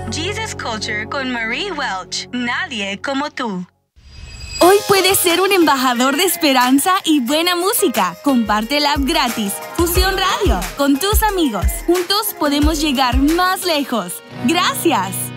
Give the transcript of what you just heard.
Jesus Culture con Marie Welch. Nadie como tú. Hoy puedes ser un embajador de esperanza y buena música. Comparte la app gratis, Fusión Radio, con tus amigos. Juntos podemos llegar más lejos. ¡Gracias!